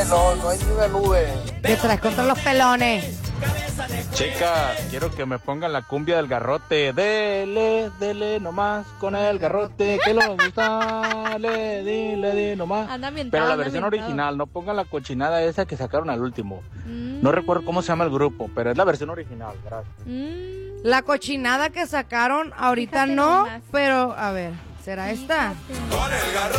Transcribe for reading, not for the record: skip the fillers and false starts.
no hay ni una nube. ¿Qué traes contra los pelones? Chica, quiero que me pongan la cumbia del garrote. Dele nomás con el garrote, que lo gusta. Le di nomás. Anda ambientado, Pero la anda versión ambientado. original, no pongan la cochinada esa que sacaron al último. No recuerdo cómo se llama el grupo, pero es la versión original, gracias. La cochinada que sacaron ahorita Fíjate no, nomás. pero a ver, ¿será esta?